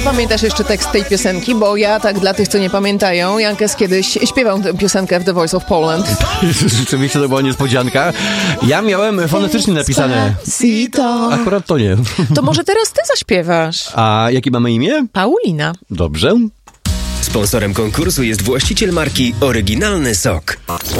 ty pamiętasz jeszcze tekst tej piosenki? Bo ja tak dla tych, co nie pamiętają, Jankes kiedyś śpiewał tę piosenkę w The Voice of Poland. Rzeczywiście to była niespodzianka. Ja miałem fonetycznie napisane. Akurat to nie. To może teraz ty zaśpiewasz? A jakie mamy imię? Paulina. Dobrze. Sponsorem konkursu jest właściciel marki Oryginalny Sok.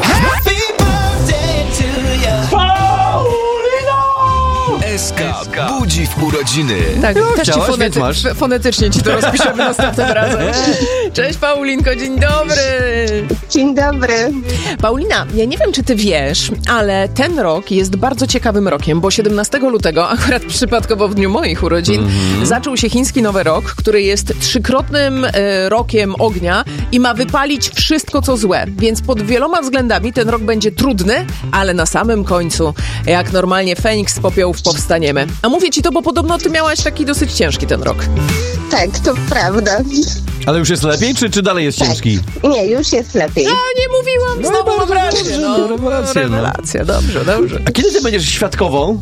SK budzi w urodziny. Tak, też ci masz. fonetycznie ci to rozpiszemy następnym razem. Cześć Paulinko, dzień dobry. Dzień dobry. Paulina, ja nie wiem, czy ty wiesz, ale ten rok jest bardzo ciekawym rokiem, bo 17 lutego, akurat przypadkowo w dniu moich urodzin, zaczął się chiński Nowy Rok, który jest trzykrotnym rokiem ognia i ma wypalić wszystko, co złe. Więc pod wieloma względami ten rok będzie trudny, ale na samym końcu, jak normalnie Feniks z popiołów, powstaniemy. A mówię ci to, bo podobno ty miałaś taki dosyć ciężki ten rok. Tak, to prawda. Ale już jest lepiej, czy dalej jest ciężki? Nie, już jest lepiej. Ja nie mówiłam, znowu mam rację. Rewelacja, dobrze. A kiedy ty będziesz świadkową?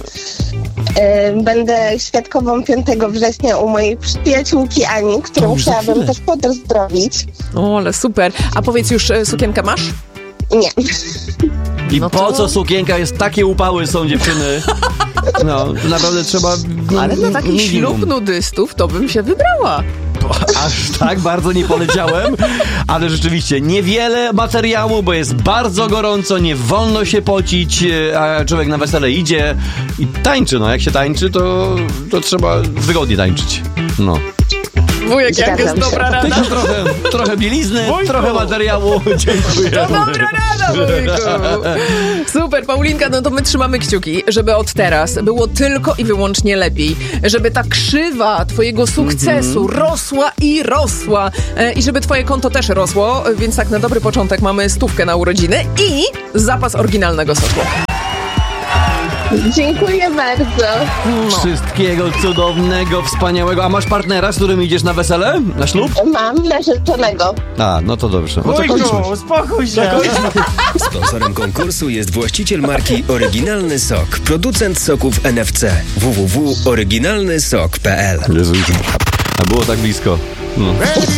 Będę świadkową 5 września u mojej przyjaciółki Ani, którą chciałabym też pozdrowić. O, ale super. A powiedz już, sukienkę masz? Nie. I No po to- co sukienka jest? Takie upały są, dziewczyny. No, naprawdę trzeba... Ale na taki minimum. ślub nudystów to bym się wybrała. Aż tak bardzo nie poleciałem, ale rzeczywiście niewiele materiału, bo jest bardzo gorąco, nie wolno się pocić, a człowiek na wesele idzie i tańczy. No, jak się tańczy, to trzeba wygodnie tańczyć. No. Wujek, jak jest Zgadzam się. dobra rada. Tylko trochę bielizny, trochę materiału. Dziękuję. To dobra rada, wujku. Super, Paulinka, no to my trzymamy kciuki, żeby od teraz było tylko i wyłącznie lepiej. Żeby ta krzywa twojego sukcesu rosła i rosła. I żeby twoje konto też rosło, więc tak na dobry początek mamy 100 na urodziny i zapas oryginalnego soku. Dziękuję bardzo. Wszystkiego cudownego, wspaniałego. A masz partnera, z którym idziesz na wesele? Na ślub? Mam narzeczonego. A, no to dobrze. No to kończmy. Uspokój się. Sponsorem konkursu jest właściciel marki Oryginalny Sok, producent soków NFC. www.oryginalnysok.pl. Jezu, a było tak blisko. No.